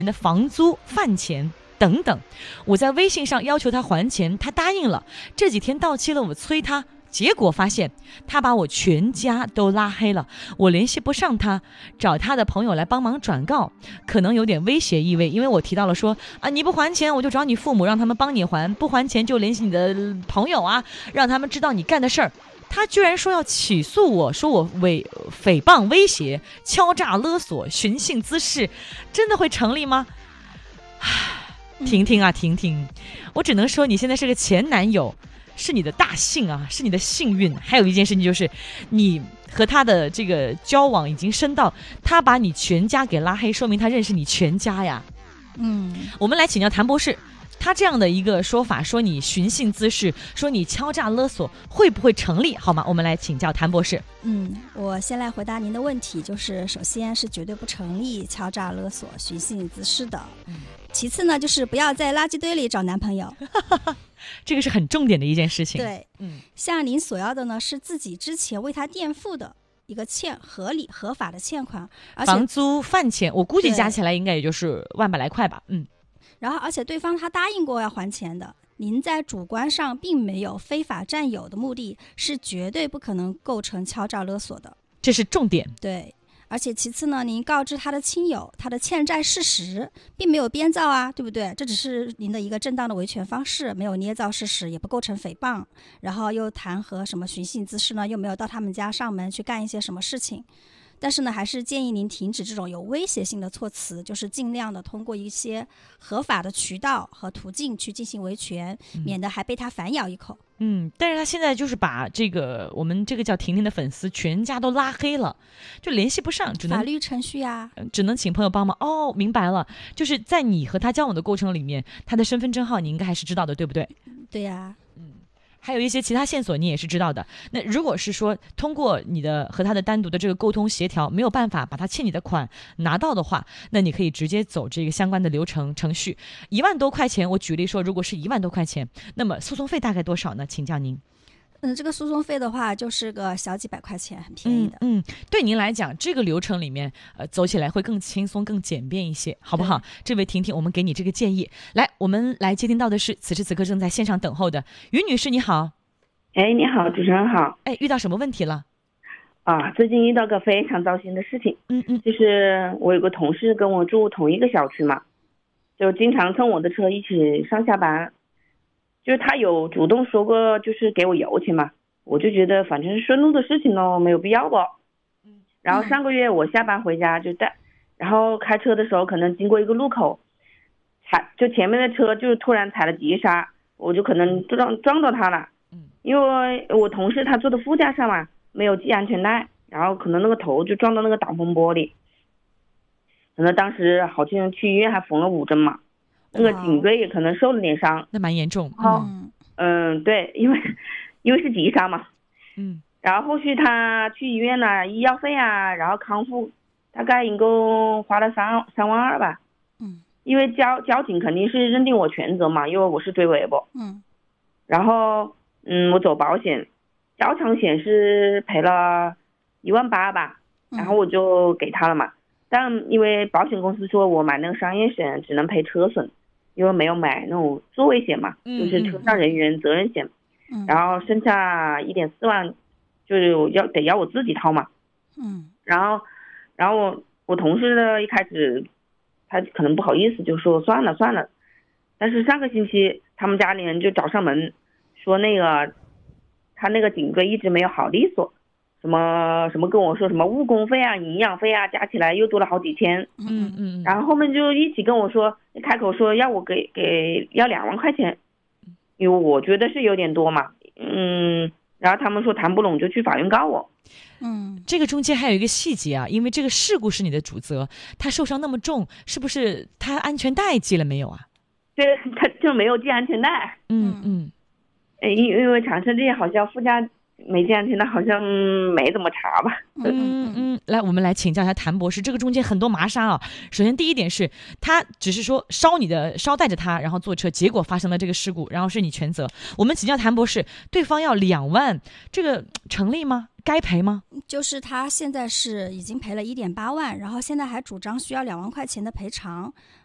人的房租、饭钱等等。我在微信上要求他还钱，他答应了。这几天到期了，我催他，结果发现他把我全家都拉黑了，我联系不上他，找他的朋友来帮忙转告，可能有点威胁意味，因为我提到了说你不还钱我就找你父母让他们帮你还，不还钱就联系你的朋友啊，让他们知道你干的事儿。他居然说要起诉我，说我诽谤、威胁、敲诈勒索、寻衅滋事，真的会成立吗？婷婷啊，婷婷，我只能说你现在是个前男友，是你的大幸啊，是你的幸运。还有一件事情就是，你和他的这个交往已经深到他把你全家给拉黑，说明他认识你全家呀。我们来请教谭博士，他这样的一个说法，说你寻衅滋事，说你敲诈勒索，会不会成立？好吗？我们来请教谭博士。 我先来回答您的问题，就是首先是绝对不成立敲诈勒索、寻衅滋事的。其次呢，就是不要在垃圾堆里找男朋友。 这个是很重点的一件事情。 对，像您所要的呢，是自己之前为他垫付的一个合理合法的欠款，而且房租、饭钱，我估计加起来应该也就是100来块吧。 然后而且对方他答应过要还钱的，您在主观上并没有非法占有的目的，是绝对不可能构成敲诈勒索的， 这是重点。 对。而且其次呢，您告知他的亲友他的欠债事实，并没有编造啊，对不对？这只是您的一个正当的维权方式，没有捏造事实，也不构成诽谤。然后又谈何什么寻衅滋事呢？又没有到他们家上门去干一些什么事情。但是呢，还是建议您停止这种有威胁性的措辞，就是尽量的通过一些合法的渠道和途径去进行维权，免得还被他反咬一口。 但是他现在就是把这个我们这个叫婷婷的粉丝全家都拉黑了，就联系不上，只能法律程序啊， 只能请朋友帮忙。明白了，就是在你和他交往的过程里面，他的身份证号你应该还是知道的，对不对？ 对呀。 还有一些其他线索你也是知道的。那如果是说通过你的和他的单独的这个沟通协调，没有办法把他欠你的款拿到的话，那你可以直接走这个相关的流程程序。1万多块钱，我举例说，如果是1万多块钱，那么诉讼费大概多少呢？请教您。 这个诉讼费的话，就是个小几百块钱，很便宜的。 对您来讲，这个流程里面，走起来会更轻松、更简便一些，好不好？这位婷婷，我们给你这个建议。来，我们来接听到的是此时此刻正在线上等候的于女士，你好。 你好，主持人好。 遇到什么问题了？ 最近遇到个非常糟心的事情。就是我有个同事跟我住同一个小区嘛，就经常乘我的车一起上下班。就是他有主动说过，就是给我油钱嘛，我就觉得反正是顺路的事情咯，没有必要吧。然后上个月我下班回家然后开车的时候可能经过一个路口，就前面的车就突然踩了急刹，我就可能撞到他了。因为我同事他坐的副驾上嘛，没有系安全带，然后可能那个头就撞到那个挡风玻璃，可能当时好像去医院还缝了5针嘛。那个颈椎也可能受了点伤， 那蛮严重。 对，因为是急刹嘛。然后后续他去医院了，医药费啊，然后康复大概一共花了3万2吧。因为交警肯定是认定我全责嘛，因为我是追尾不。然后我走保险，交强险是赔了1万8吧，然后我就给他了嘛。但因为保险公司说我买那个商业险只能赔车损，因为没有买那种座位险嘛，就是车上人员责任险。然后剩下1.4万就是得要我自己掏嘛。然后我同事呢一开始他可能不好意思，就说算了。但是上个星期他们家里人就找上门说那个他那个颈椎一直没有好利索，什么跟我说什么误工费啊、营养费啊，加起来又多了好几千。然后后面就一起跟我说，开口说要我要2万块钱，因为我觉得是有点多嘛。然后他们说谈不拢就去法院告我。 这个中间还有一个细节啊，因为这个事故是你的主责，他受伤那么重，是不是他安全带系了没有啊？ 对，他就没有系安全带。因为长城这些好像副驾没系安全带，好像没怎么查吧。 来，我们来请教一下谭博士，这个中间很多麻纱啊。首先第一点是，他只是说捎带着他，然后坐车，结果发生了这个事故，然后是你全责。我们请教谭博士，对方要2万，这个成立吗？该赔吗？ 就是他现在是已经赔了1.8万，然后现在还主张需要2万块钱的赔偿。